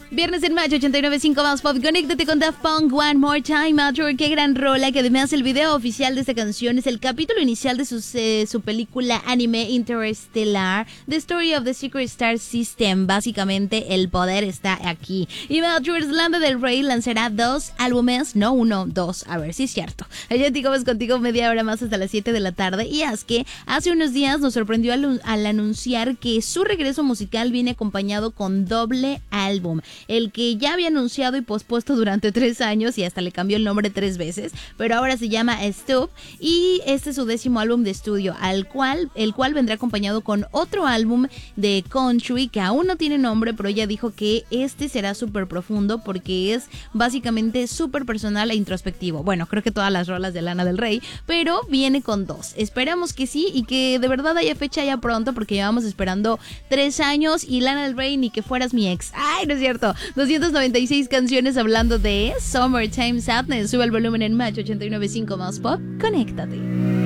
Viernes en Match 89.5 más pop. Conéctate con Daft Punk One More Time, Mature. Qué gran rola, que además el video oficial de esta canción es el capítulo inicial de su película anime Interstellar, The Story of the Secret Star System. Básicamente el poder está aquí. Y Mature, Lana del Rey lanzará 2 álbumes, no 1, 2, a ver si es cierto. Ayer vamos contigo media hora más hasta las 7 de la tarde. Y es que hace unos días nos sorprendió al anunciar que su regreso musical viene acompañado con doble álbum. El que ya había anunciado y pospuesto durante 3 años y hasta le cambió el nombre 3 veces, pero ahora se llama Stoop, y este es su 10º álbum de estudio, el cual vendrá acompañado con otro álbum de country que aún no tiene nombre, pero ella dijo que este será súper profundo porque es básicamente súper personal e introspectivo. Bueno, creo que todas las rolas de Lana del Rey, pero viene con 2. Esperamos que sí y que de verdad haya fecha ya pronto, porque llevamos esperando 3 años y Lana del Rey, ni que fueras mi ex. Ay, no es cierto. 296 canciones hablando de Summertime Sadness. Sube el volumen en Match 89.5 más pop. Conéctate.